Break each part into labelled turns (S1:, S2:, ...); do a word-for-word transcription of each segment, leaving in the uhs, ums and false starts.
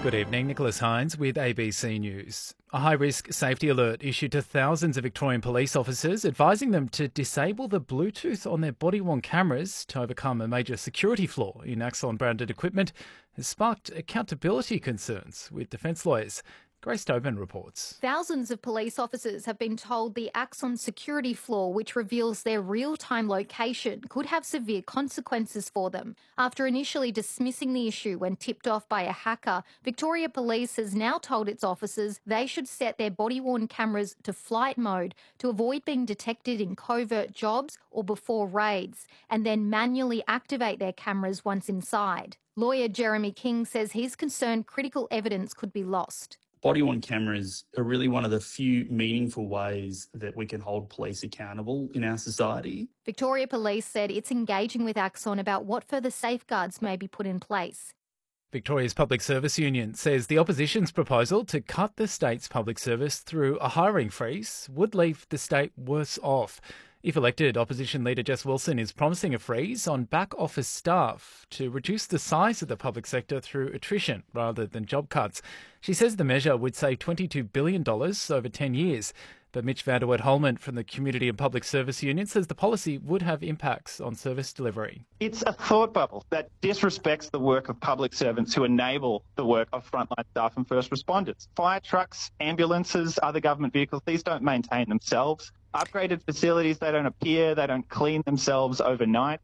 S1: Good evening, Nicholas Hines with A B C News. A high-risk safety alert issued to thousands of Victorian police officers advising them to disable the Bluetooth on their body-worn cameras to overcome a major security flaw in Axon-branded equipment has sparked accountability concerns with defence lawyers. Grace Tobin reports.
S2: Thousands of police officers have been told the Axon security flaw, which reveals their real-time location, could have severe consequences for them. After initially dismissing the issue when tipped off by a hacker, Victoria Police has now told its officers they should set their body-worn cameras to flight mode to avoid being detected in covert jobs or before raids, and then manually activate their cameras once inside. Lawyer Jeremy King says he's concerned critical evidence could be lost.
S3: Body-worn cameras are really one of the few meaningful ways that we can hold police accountable in our society.
S2: Victoria Police said it's engaging with Axon about what further safeguards may be put in place.
S1: Victoria's Public Service Union says the opposition's proposal to cut the state's public service through a hiring freeze would leave the state worse off. If elected, opposition leader Jess Wilson is promising a freeze on back office staff to reduce the size of the public sector through attrition rather than job cuts. She says the measure would save twenty-two billion dollars over ten years. But Mitch van der Wert-Holman from the Community and Public Service Union says the policy would have impacts on service delivery.
S4: It's a thought bubble that disrespects the work of public servants who enable the work of frontline staff and first responders. Fire trucks, ambulances, other government vehicles, these don't maintain themselves. Upgraded facilities, they don't appear, they don't clean themselves overnight.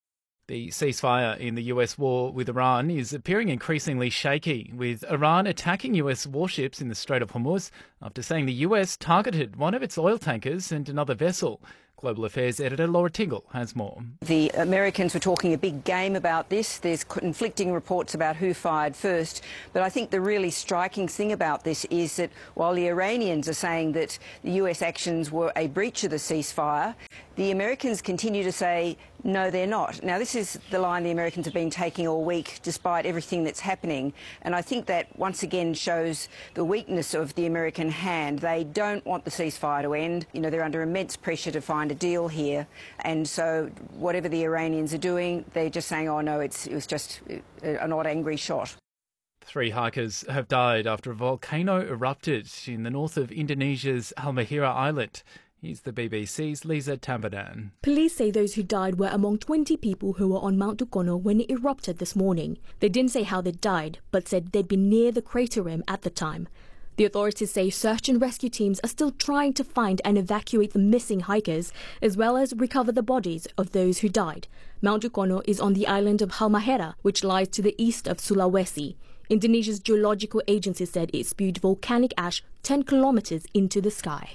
S1: The ceasefire in the U S war with Iran is appearing increasingly shaky, with Iran attacking U S warships in the Strait of Hormuz after saying the U S targeted one of its oil tankers and another vessel. Global Affairs editor Laura Tingle has more.
S5: The Americans were talking a big game about this. There's conflicting reports about who fired first. But I think the really striking thing about this is that while the Iranians are saying that the U S actions were a breach of the ceasefire, the Americans continue to say, no, they're not. Now, this is the line the Americans have been taking all week, despite everything that's happening. And I think that once again shows the weakness of the American hand. They don't want the ceasefire to end. You know, they're under immense pressure to find a deal here. And so whatever the Iranians are doing, they're just saying, oh, no, it's, it was just an odd, angry shot.
S1: Three hikers have died after a volcano erupted in the north of Indonesia's Halmahera Island. Here's the B B C's Lisa Tambadan.
S6: Police say those who died were among twenty people who were on Mount Dukono when it erupted this morning. They didn't say how they died, but said they'd been near the crater rim at the time. The authorities say search and rescue teams are still trying to find and evacuate the missing hikers, as well as recover the bodies of those who died. Mount Dukono is on the island of Halmahera, which lies to the east of Sulawesi. Indonesia's geological agency said it spewed volcanic ash ten kilometres into the sky.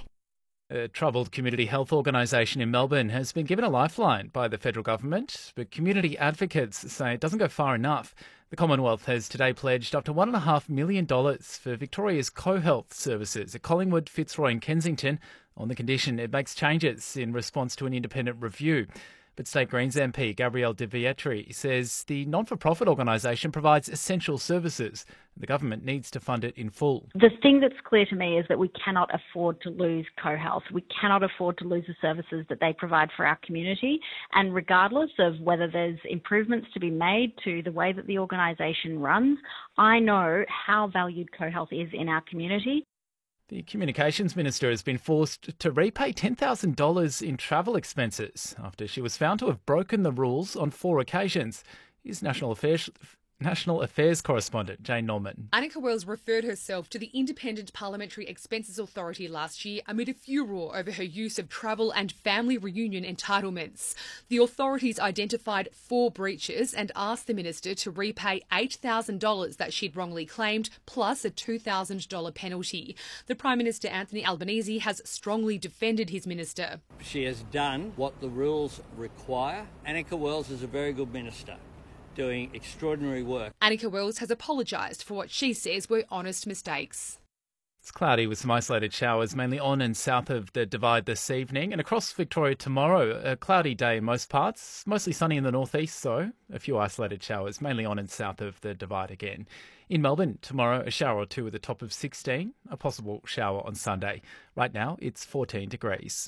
S1: A troubled community health organisation in Melbourne has been given a lifeline by the federal government, but community advocates say it doesn't go far enough. The Commonwealth has today pledged up to one point five million dollars for Victoria's co-health services at Collingwood, Fitzroy and Kensington on the condition it makes changes in response to an independent review. But State Greens M P Gabrielle De Vietri says the non-for-profit organisation provides essential services. The government needs to fund it in full.
S7: The thing that's clear to me is that we cannot afford to lose CoHealth. We cannot afford to lose the services that they provide for our community. And regardless of whether there's improvements to be made to the way that the organisation runs, I know how valued CoHealth is in our community.
S1: The Communications Minister has been forced to repay ten thousand dollars in travel expenses after she was found to have broken the rules on four occasions. Here's National Affairs National Affairs correspondent Jane Norman.
S8: Annika Wells referred herself to the Independent Parliamentary Expenses Authority last year amid a furore over her use of travel and family reunion entitlements. The authorities identified four breaches and asked the minister to repay eight thousand dollars that she'd wrongly claimed, plus a two thousand dollars penalty. The Prime Minister Anthony Albanese has strongly defended his minister.
S9: She has done what the rules require. Annika Wells is a very good minister, doing extraordinary work.
S8: Annika Wells has apologised for what she says were honest mistakes.
S1: It's cloudy with some isolated showers, mainly on and south of the Divide this evening. And across Victoria tomorrow, a cloudy day in most parts. Mostly sunny in the northeast, though. A few isolated showers, mainly on and south of the Divide again. In Melbourne, tomorrow, a shower or two with a top of sixteen. A possible shower on Sunday. Right now, it's fourteen degrees.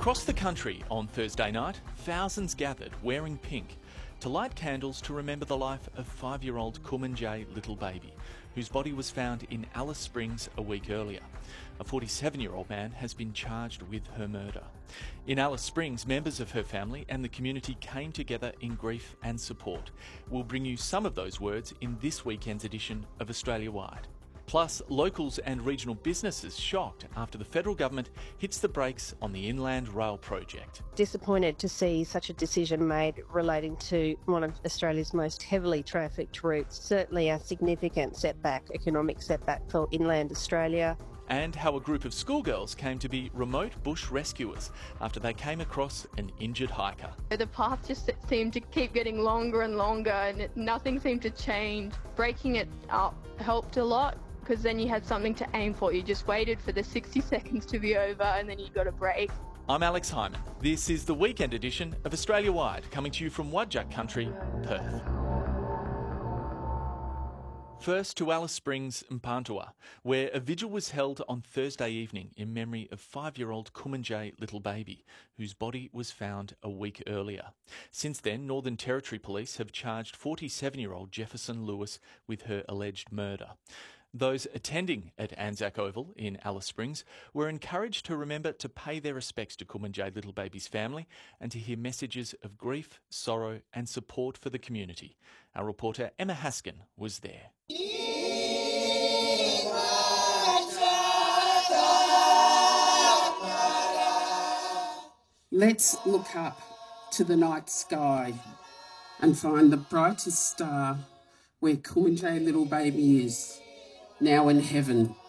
S10: Across the country on Thursday night, thousands gathered wearing pink to light candles to remember the life of five-year-old Kumanjayi Little Baby, whose body was found in Alice Springs a week earlier. A forty-seven-year-old man has been charged with her murder. In Alice Springs, members of her family and the community came together in grief and support. We'll bring you some of those words in this weekend's edition of Australia Wide. Plus, locals and regional businesses shocked after the federal government hits the brakes on the Inland Rail project.
S11: Disappointed to see such a decision made relating to one of Australia's most heavily trafficked routes. Certainly a significant setback, economic setback for inland Australia.
S10: And how a group of schoolgirls came to be remote bush rescuers after they came across an injured hiker.
S12: The path just seemed to keep getting longer and longer and it, nothing seemed to change. Breaking it up helped a lot, because then you had something to aim for. You just waited for the sixty seconds to be over and then you got a break.
S10: I'm Alex Hyman. This is the weekend edition of Australia Wide, coming to you from Wadjuk Country, Perth. First to Alice Springs, Mparntwe, where a vigil was held on Thursday evening in memory of five-year-old Kumanjayi Little Baby, whose body was found a week earlier. Since then, Northern Territory Police have charged forty-seven-year-old Jefferson Lewis with her alleged murder. Those attending at Anzac Oval in Alice Springs were encouraged to remember to pay their respects to Kumanjayi Little Baby's family and to hear messages of grief, sorrow and support for the community. Our reporter Emma Haskin was there.
S13: Let's look up to the night sky and find the brightest star where Kumanjayi Little Baby is, now in heaven.